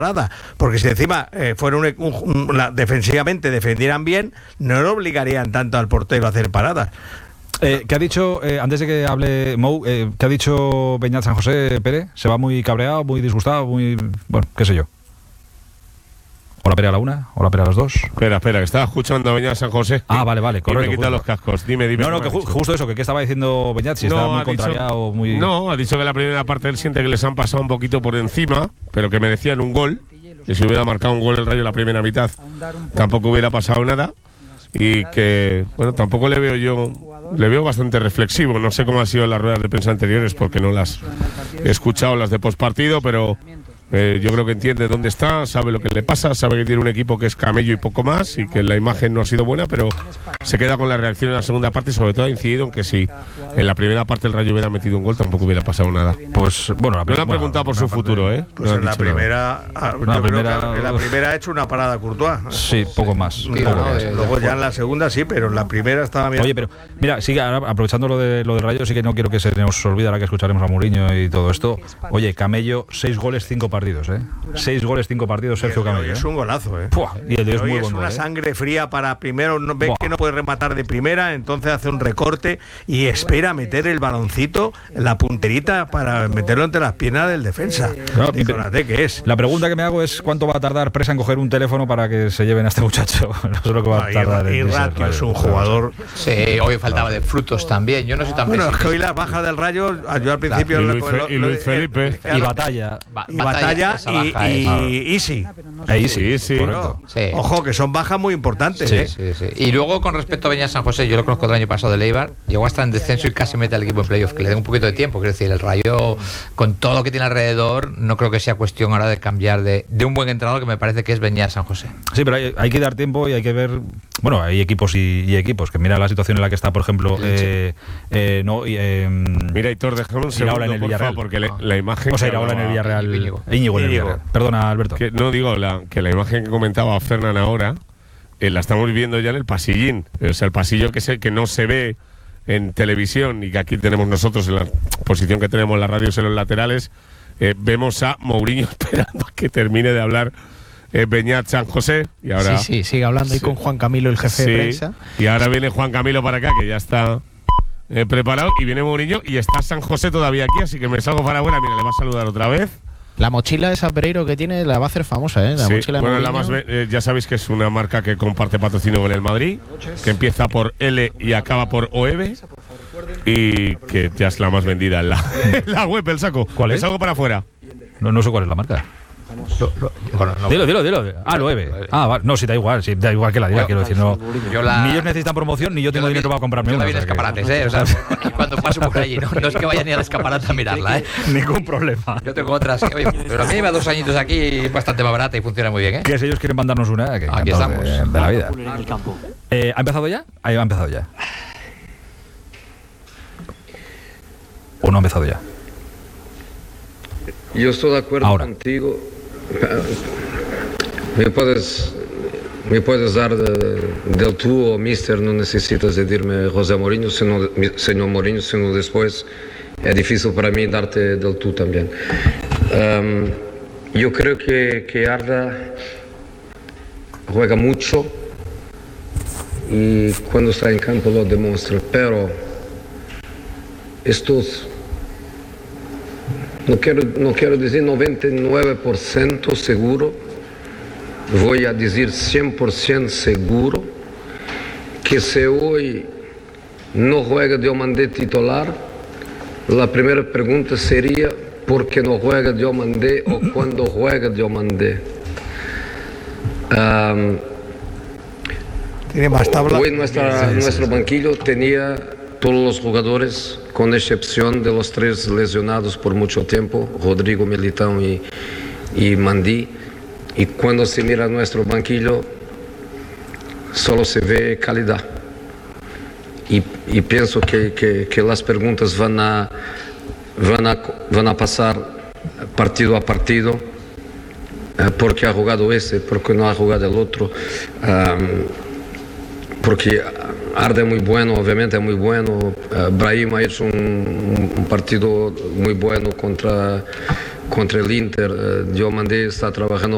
porque si encima fueron defensivamente defendieran bien, no lo obligarían tanto al portero a hacer paradas. ¿Qué ha dicho, antes de que hable Mou, qué ha dicho Beñat San José, Pere? ¿Se va muy cabreado, muy disgustado, muy... bueno, qué sé yo? ¿Hola Pere a la una? ¿Hola Pere a las dos? Espera, que estaba escuchando a Beñat San José. Ah, vale, correcto. Y me quita los cascos. Dime. No, que justo eso, que qué estaba diciendo Beñat, si estaba muy contrariado, muy... No, ha dicho que la primera parte él siente que les han pasado un poquito por encima, pero que merecían un gol. Que si hubiera marcado un gol el Rayo en la primera mitad, tampoco hubiera pasado nada. Y que, bueno, tampoco le veo bastante reflexivo. No sé cómo han sido las ruedas de prensa anteriores porque no las he escuchado, las de postpartido, pero yo creo que entiende dónde está, sabe lo que le pasa, sabe que tiene un equipo que es camello y poco más y que la imagen no ha sido buena, pero se queda con la reacción en la segunda parte y sobre todo ha incidido en que si en la primera parte el Rayo hubiera metido un gol tampoco hubiera pasado nada. Pues bueno, no le han preguntado por su futuro, ¿eh? Pues no en la primera ha hecho una parada Courtois. Sí, poco más. Luego ya en la segunda sí, pero en la primera estaba bien. Oye, pero mira, sigue aprovechando lo de Rayo, sí que no quiero que se nos olvide ahora que escucharemos a Mourinho y todo esto. Oye, Camello, 6 goles, 5 partidos, 6 goles, 5 partidos, Sergio Camello. Es un golazo, Puah, y el de es muy es buen una gol, sangre fría para primero, ve que no puede rematar de primera, entonces hace un recorte y espera meter el baloncito, la punterita para meterlo entre las piernas del defensa. Claro, Fíjate que es. La pregunta que me hago es ¿cuánto va a tardar Presa en coger un teléfono para que se lleven a este muchacho? No sé lo que va a tardar. Y Ratio es un jugador. Sí, hoy faltaba de frutos también. Yo no sé tan bueno, es que hoy la baja del Rayo, yo al principio y Luis Felipe y Batalla y Easy. Sí. Bueno, sí. Ojo, que son bajas muy importantes. Sí. Y luego con respecto a Beñat San José, yo lo conozco del año pasado de Eibar, llegó hasta en descenso y casi mete al equipo en playoff, que le den un poquito de tiempo. Quiero decir, el Rayo, con todo lo que tiene alrededor, no creo que sea cuestión ahora de cambiar de un buen entrenador, que me parece que es Beñat San José. Sí, pero hay que dar tiempo y hay que ver. Bueno, hay equipos y equipos que mira la situación en la que está, por ejemplo. Mira, Hitor, déjame un segundo, en el Villarreal, porque la imagen. O sea, Iraola en el Villarreal. Íñigo en el Villarreal. Perdona, Alberto. Que no digo que la imagen que comentaba Fernán ahora la estamos viviendo ya en el pasillín. O sea, el pasillo que no se ve en televisión y que aquí tenemos nosotros en la posición que tenemos las radios en los laterales. Vemos a Mourinho esperando a que termine de hablar Beñat San José. Y ahora, sí, sigue hablando ahí con Juan Camilo, el jefe de prensa. Y ahora viene Juan Camilo para acá, que ya está preparado. Y viene Mourinho y está San José todavía aquí, así que me salgo para afuera. Mira, le va a saludar otra vez. La mochila de San Pereiro que tiene la va a hacer famosa, ¿eh? La mochila de bueno, ya sabéis que es una marca que comparte patrocinio con el Madrid, que empieza por L y acaba por OEB, y que ya es la más vendida en la web, el saco. ¿Cuál es? El saco para afuera. No sé cuál es la marca. Dilo. Ah, lo EVE. Ah, vale. No, si da igual que la diga, quiero decir, no. Ni ellos necesitan promoción, ni yo tengo dinero para comprarme una. Yo escaparates, o sea, cuando paso por allí, no es que vaya ni al escaparate a mirarla, Ningún problema. Yo tengo otras, pero a mí me lleva 2 añitos aquí, bastante más barata y funciona muy bien, Que si ellos quieren mandarnos una, que aquí estamos. De la vida. ¿Ha empezado ya? Ahí ha empezado ya. ¿O no ha empezado ya? Yo estoy de acuerdo ahora contigo. Me puedes dar del tú o mister, no necesitas decirme José Mourinho, señor Mourinho, sino después es difícil para mí darte del tú también. Yo creo que Arda juega mucho y cuando está en campo lo demuestra, pero estos, no quiero decir 99% seguro, voy a decir 100% seguro que si hoy no juega Diomandé titular, la primera pregunta sería ¿por qué no juega Diomandé o cuándo juega Diomandé? Tiene más tabla. Hoy nuestro banquillo tenía todos los jugadores, con excepción de los 3 lesionados por mucho tiempo, Rodrigo, Militão y Mandí. Y cuando se mira nuestro banquillo, solo se ve calidad. Y pienso que las preguntas van a pasar partido a partido. Porque ha jugado ese, porque no ha jugado el otro. Porque Arda es muy bueno, obviamente es muy bueno. Brahim ha hecho un partido muy bueno contra el Inter. Diomandé está trabajando